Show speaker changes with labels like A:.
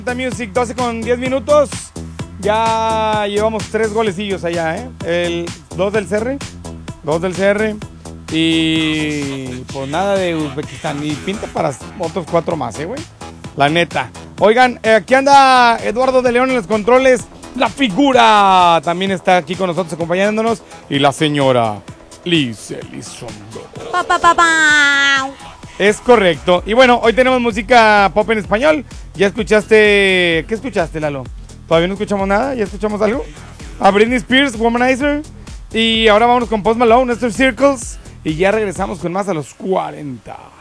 A: Music, 12 con 10 minutos. Ya llevamos 3 golecillos allá, ¿eh? 2 del CR. 2 del CR. Y pues nada de Uzbekistán. Y pinta para otros 4 más, güey. La neta. Oigan, aquí anda Eduardo de León en los controles. La figura también está aquí con nosotros acompañándonos. Y la señora Liz Elizondo. Es correcto. Y bueno, hoy tenemos música pop en español. ¿Ya escuchaste? ¿Qué escuchaste, Lalo? ¿Todavía no escuchamos nada? ¿Ya escuchamos algo? A Britney Spears, Womanizer. Y ahora vamos con Post Malone, Nestor Circles. Y ya regresamos con más a los 40.